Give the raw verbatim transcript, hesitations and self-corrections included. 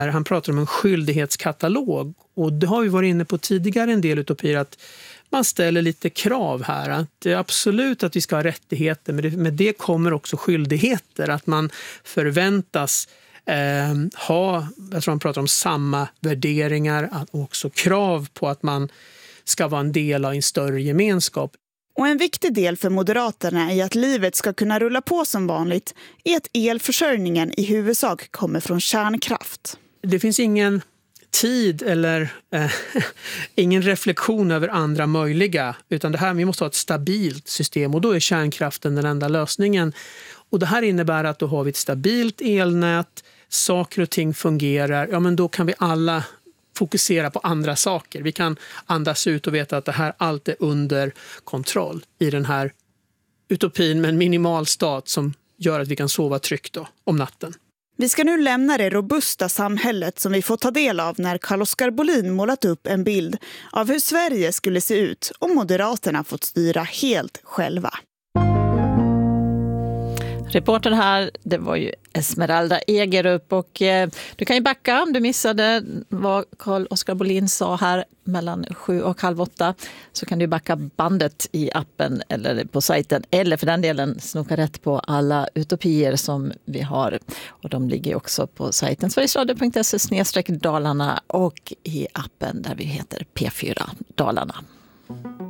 Han pratar om en skyldighetskatalog, och det har vi varit inne på tidigare en del utopier, att man ställer lite krav här. Att det är absolut att vi ska ha rättigheter, men det, med det kommer också skyldigheter. Att man förväntas eh, ha, jag tror han pratar om samma värderingar, och också krav på att man ska vara en del av en större gemenskap. Och en viktig del för Moderaterna i att livet ska kunna rulla på som vanligt är att elförsörjningen i huvudsak kommer från kärnkraft. Det finns ingen tid eller eh, ingen reflektion över andra möjliga, utan det här, vi måste ha ett stabilt system, och då är kärnkraften den enda lösningen. Och det här innebär att då har vi ett stabilt elnät, saker och ting fungerar, ja men då kan vi alla fokusera på andra saker. Vi kan andas ut och veta att det här allt är under kontroll i den här utopin med en minimal stat som gör att vi kan sova tryggt då, om natten. Vi ska nu lämna det robusta samhället som vi får ta del av när Carl-Oskar Bolin målat upp en bild av hur Sverige skulle se ut om Moderaterna fått styra helt själva. Reportern här, det var ju Esmeralda Egerup, och eh, du kan ju backa om du missade vad Carl-Oskar Bolin sa här mellan sju och halv åtta, så kan du backa bandet i appen eller på sajten, eller för den delen snoka rätt på alla utopier som vi har, och de ligger också på sajten sverigesradio punkt se snedstreck Dalarna och i appen där vi heter P fyra Dalarna.